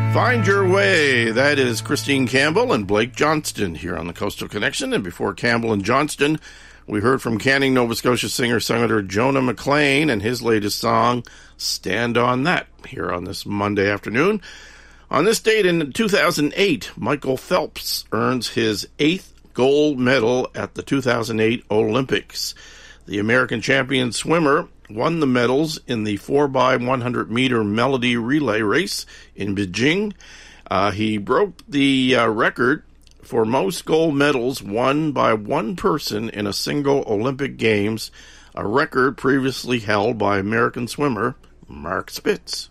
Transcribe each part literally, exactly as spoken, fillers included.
Find Your Way. That is Christine Campbell and Blake Johnston here on the Coastal Connection. And before Campbell and Johnston, we heard from Canning, Nova Scotia singer-songwriter Jonah McLean and his latest song, Stand On That, here on this Monday afternoon. On this date in two thousand eight, Michael Phelps earns his eighth gold medal at the two thousand eight Olympics. The American champion swimmer won the medals in the four by one hundred meter melody relay race in Beijing. Uh, he broke the uh, record for most gold medals won by one person in a single Olympic Games, a record previously held by American swimmer Mark Spitz.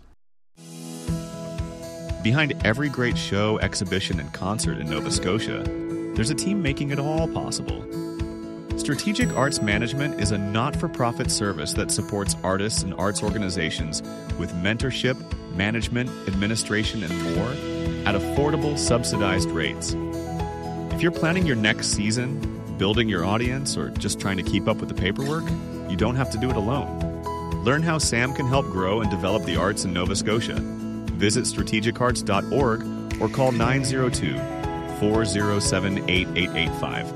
Behind every great show, exhibition, and concert in Nova Scotia, there's a team making it all possible. Strategic Arts Management is a not-for-profit service that supports artists and arts organizations with mentorship, management, administration, and more at affordable, subsidized rates. If you're planning your next season, building your audience, or just trying to keep up with the paperwork, you don't have to do it alone. Learn how SAM can help grow and develop the arts in Nova Scotia. Visit strategic arts dot org or call nine zero two, four zero seven, eight eight eight five.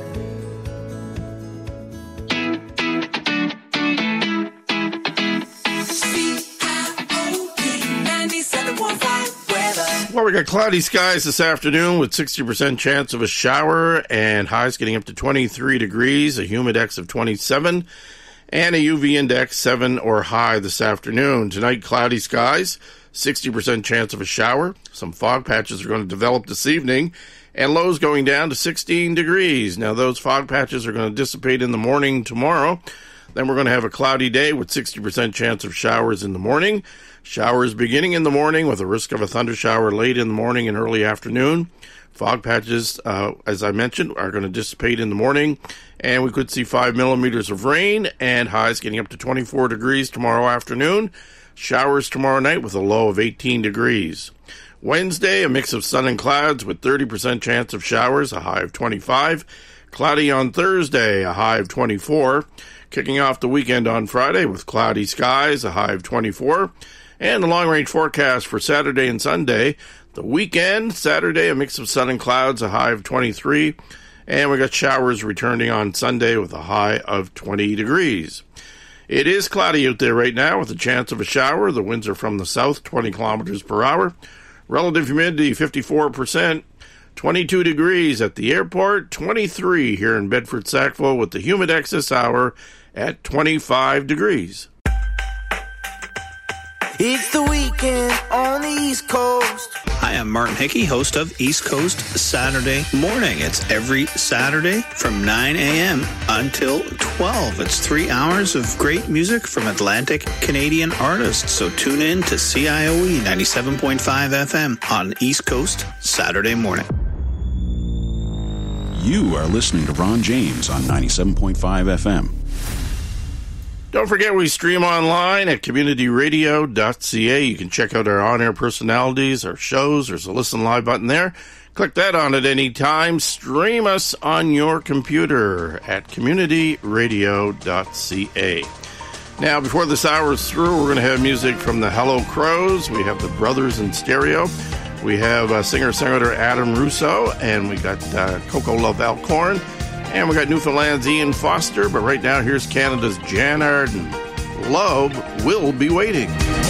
Well, we got cloudy skies this afternoon with sixty percent chance of a shower and highs getting up to twenty-three degrees, a humidex of twenty-seven, and a U V index seven or high this afternoon. Tonight, cloudy skies, sixty percent chance of a shower. Some fog patches are going to develop this evening, and lows going down to sixteen degrees. Now, those fog patches are going to dissipate in the morning tomorrow. Then we're going to have a cloudy day with sixty percent chance of showers in the morning. Showers beginning in the morning with a risk of a thunder shower late in the morning and early afternoon. Fog patches, uh, as I mentioned, are going to dissipate in the morning, and we could see five millimeters of rain and highs getting up to twenty-four degrees tomorrow afternoon. Showers tomorrow night with a low of eighteen degrees. Wednesday, a mix of sun and clouds with thirty percent chance of showers, a high of twenty-five. Cloudy on Thursday, a high of twenty-four. Kicking off the weekend on Friday with cloudy skies, a high of twenty-four. And the long-range forecast for Saturday and Sunday. The weekend, Saturday, a mix of sun and clouds, a high of twenty-three. And we got showers returning on Sunday with a high of twenty degrees. It is cloudy out there right now with a chance of a shower. The winds are from the south, twenty kilometers per hour. Relative humidity, fifty-four percent. twenty-two degrees at the airport, twenty-three here in Bedford-Sackville with the humidex this hour at twenty-five degrees. It's the weekend on the East Coast. Hi, I'm Martin Hickey, host of East Coast Saturday Morning. It's every Saturday from nine a.m. until twelve. It's three hours of great music from Atlantic Canadian artists. So tune in to C I O E ninety-seven point five F M on East Coast Saturday Morning. You are listening to Ron James on ninety-seven point five F M. Don't forget we stream online at community radio dot c a. You can check out our on-air personalities, our shows. There's a listen live button there. Click that on at any time. Stream us on your computer at community radio dot c a. Now, before this hour is through, we're going to have music from the Hello Crows. We have the Brothers in Stereo. We have uh, singer-songwriter Adam Russo, and we got uh, Coco Love Alcorn. And we got Newfoundland's Ian Foster, but right now here's Canada's Jan Arden. Love Will Be Waiting.